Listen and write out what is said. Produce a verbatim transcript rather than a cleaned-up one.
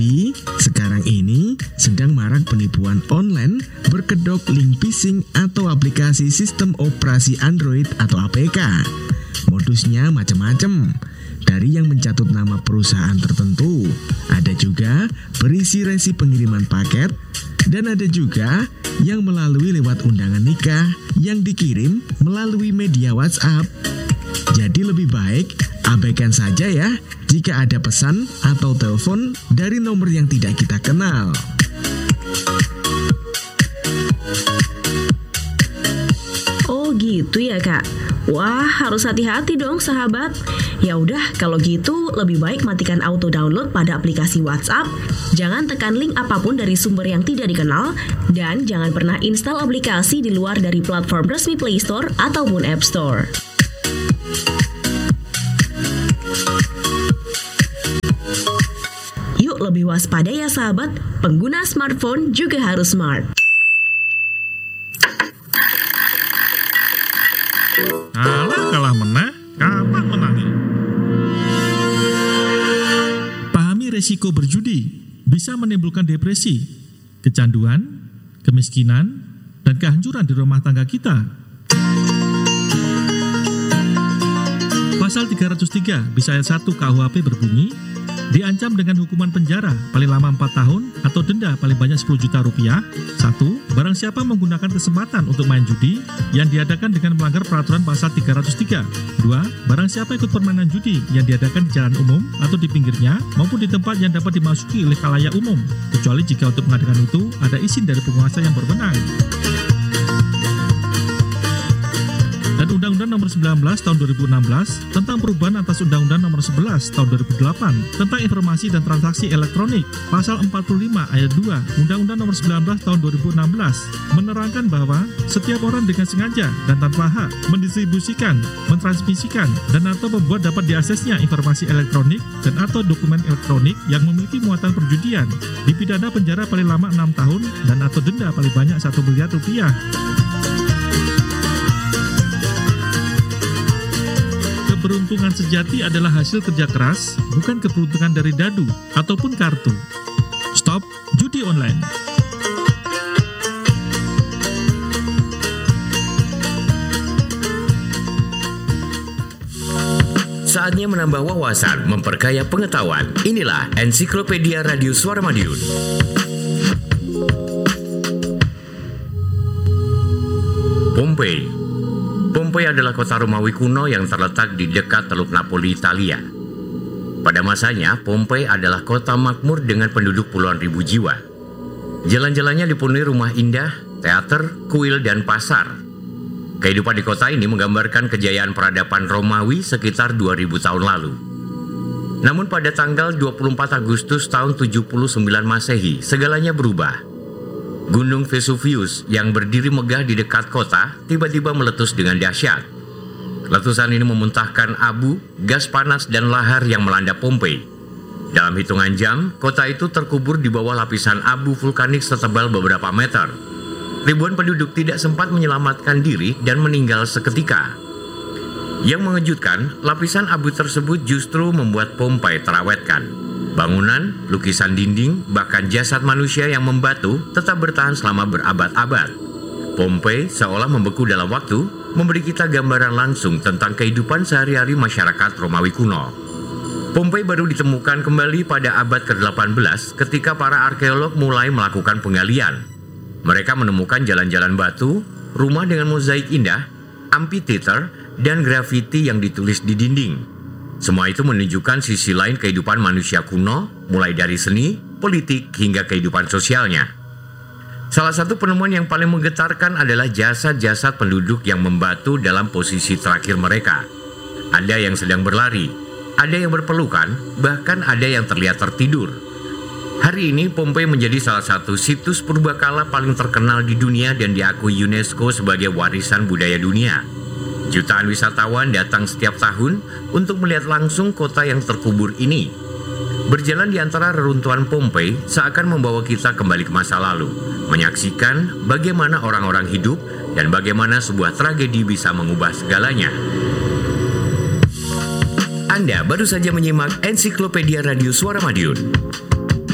Sekarang ini sedang marak penipuan online berkedok link phishing atau aplikasi sistem operasi Android atau A P K. Modusnya macam-macam, dari yang mencatut nama perusahaan tertentu, ada juga berisi resi pengiriman paket, dan ada juga yang melalui lewat undangan nikah yang dikirim melalui media WhatsApp. Jadi lebih baik abaikan saja ya jika ada pesan atau telepon dari nomor yang tidak kita kenal. Oh gitu ya Kak. Wah, harus hati-hati dong sahabat. Ya udah, kalau gitu lebih baik matikan auto download pada aplikasi WhatsApp. Jangan tekan link apapun dari sumber yang tidak dikenal, dan jangan pernah install aplikasi di luar dari platform resmi Play Store ataupun App Store. Yuk lebih waspada ya sahabat, pengguna smartphone juga harus smart. Alah, kalah menang, kapan menangnya? Pahami resiko berjudi bisa menimbulkan depresi, kecanduan, kemiskinan, dan kehancuran di rumah tangga kita. Pasal tiga ratus tiga bisa ayat satu K U H P berbunyi, diancam dengan hukuman penjara paling lama empat tahun atau denda paling banyak sepuluh juta rupiah. Satu. Barang siapa menggunakan kesempatan untuk main judi yang diadakan dengan melanggar peraturan pasal tiga ratus tiga. Dua. Barang siapa ikut permainan judi yang diadakan di jalan umum atau di pinggirnya maupun di tempat yang dapat dimasuki oleh khalayak umum, kecuali jika untuk mengadakan itu ada izin dari penguasa yang berwenang. Dan Undang-Undang Nomor sembilan belas Tahun dua ribu enam belas tentang perubahan atas Undang-Undang Nomor sebelas Tahun dua ribu delapan tentang informasi dan transaksi elektronik, pasal empat puluh lima ayat dua Undang-Undang Nomor sembilan belas Tahun dua ribu enam belas menerangkan bahwa setiap orang dengan sengaja dan tanpa hak mendistribusikan, mentransmisikan, dan atau membuat dapat diaksesnya informasi elektronik dan atau dokumen elektronik yang memiliki muatan perjudian dipidana penjara paling lama enam tahun dan atau denda paling banyak satu miliar rupiah. Keberuntungan sejati adalah hasil kerja keras, bukan keberuntungan dari dadu ataupun kartu. Stop judi online. Saatnya menambah wawasan, memperkaya pengetahuan. Inilah Ensiklopedia Radio Suara Madiun. Pompei. Pompei adalah kota Romawi kuno yang terletak di dekat Teluk Napoli, Italia. Pada masanya, Pompei adalah kota makmur dengan penduduk puluhan ribu jiwa. Jalan-jalannya dipenuhi rumah indah, teater, kuil, dan pasar. Kehidupan di kota ini menggambarkan kejayaan peradaban Romawi sekitar dua ribu tahun lalu. Namun pada tanggal dua puluh empat Agustus tahun tujuh puluh sembilan Masehi, segalanya berubah. Gunung Vesuvius yang berdiri megah di dekat kota tiba-tiba meletus dengan dahsyat. Letusan ini memuntahkan abu, gas panas, dan lahar yang melanda Pompei. Dalam hitungan jam, kota itu terkubur di bawah lapisan abu vulkanik setebal beberapa meter. Ribuan penduduk tidak sempat menyelamatkan diri dan meninggal seketika. Yang mengejutkan, lapisan abu tersebut justru membuat Pompei terawetkan. Bangunan, lukisan dinding, bahkan jasad manusia yang membatu tetap bertahan selama berabad-abad. Pompei seolah membeku dalam waktu, memberi kita gambaran langsung tentang kehidupan sehari-hari masyarakat Romawi kuno. Pompei baru ditemukan kembali pada abad ke delapan belas ketika para arkeolog mulai melakukan penggalian. Mereka menemukan jalan-jalan batu, rumah dengan mozaik indah, amphitheater, dan grafiti yang ditulis di dinding. Semua itu menunjukkan sisi lain kehidupan manusia kuno, mulai dari seni, politik, hingga kehidupan sosialnya. Salah satu penemuan yang paling menggetarkan adalah jasad-jasad penduduk yang membatu dalam posisi terakhir mereka. Ada yang sedang berlari, ada yang berpelukan, bahkan ada yang terlihat tertidur. Hari ini Pompei menjadi salah satu situs purbakala paling terkenal di dunia dan diakui UNESCO sebagai warisan budaya dunia. Jutaan wisatawan datang setiap tahun untuk melihat langsung kota yang terkubur ini. Berjalan di antara reruntuhan Pompei seakan membawa kita kembali ke masa lalu, menyaksikan bagaimana orang-orang hidup dan bagaimana sebuah tragedi bisa mengubah segalanya. Anda baru saja menyimak Ensiklopedia Radio Suara Madiun.